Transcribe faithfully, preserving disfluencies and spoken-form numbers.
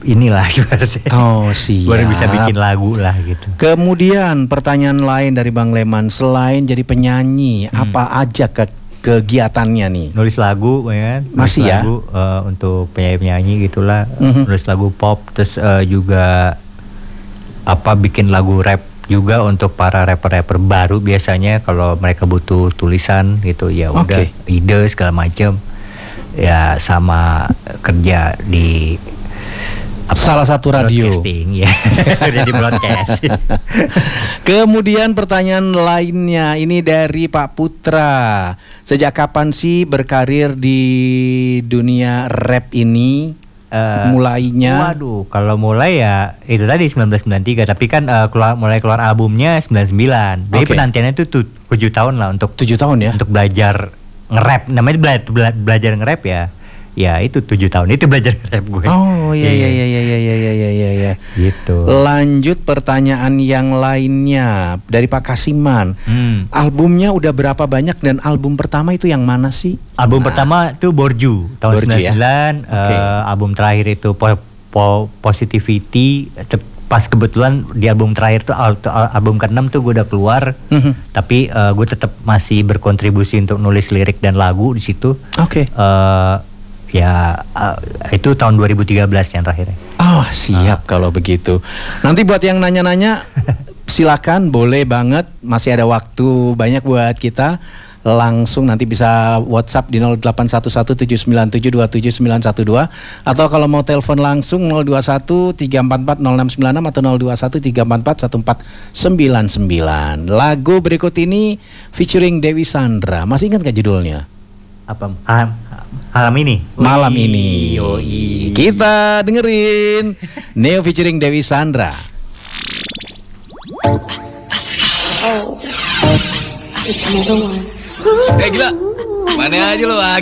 inilah ibaratnya. Oh siap. Baru bisa bikin lagu lah gitu. Kemudian pertanyaan lain dari Bang Leman, selain jadi penyanyi, hmm. apa aja ke kegiatannya nih? Nulis lagu ya kan? Nulis Masih ya? lagu uh, untuk penyanyi-penyanyi gitulah. Mm-hmm. Nulis lagu pop, terus uh, juga apa bikin lagu rap juga untuk para rapper-rapper baru biasanya kalau mereka butuh tulisan gitu ya udah okay. ide segala macam. Ya sama kerja di apa, salah satu radio ya. Kerja di broadcast. Kemudian pertanyaan lainnya ini dari Pak Putra. Sejak kapan sih berkarir di dunia rap ini? Uh, mulainya? Waduh, kalau mulai ya itu tadi sembilan belas sembilan puluh tiga, tapi kan uh, keluar mulai keluar albumnya sembilan puluh sembilan. Jadi okay. penantiannya itu tujuh tahun lah untuk tujuh tahun ya. Untuk belajar nge-rap, namanya bela- bela- belajar nge-rap ya. Ya itu tujuh tahun itu belajar nge-rap gue. Oh iya iya iya iya iya iya iya iya ya. Gitu. Lanjut pertanyaan yang lainnya dari Pak Kasiman. Hmm. Albumnya udah berapa banyak dan album pertama itu yang mana sih? Album nah. pertama itu Borju tahun Borju, sembilan puluh sembilan. Ya? Okay. Uh, album terakhir itu po- po- Positivity. Pas kebetulan di album terakhir tuh album keenam tuh gue udah keluar, mm-hmm. tapi uh, gue tetap masih berkontribusi untuk nulis lirik dan lagu di situ. Oke. Okay. Uh, ya uh, itu tahun dua ribu tiga belas yang terakhir. Oh siap uh. kalau begitu. Nanti buat yang nanya-nanya silakan, boleh banget, masih ada waktu banyak buat kita. Langsung nanti bisa WhatsApp di nol delapan satu satu tujuh sembilan tujuh dua tujuh sembilan satu dua atau kalau mau telepon langsung nol dua satu tiga empat empat nol enam sembilan enam atau nol dua satu tiga empat empat satu empat sembilan sembilan. Lagu berikut ini featuring Dewi Sandra. Masih ingat gak judulnya? Apa? Malam, malam ini. Malam ini. Yoi. Kita dengerin Neo featuring Dewi Sandra. Oh, it's another one. Eh gila, mana aja lo, ah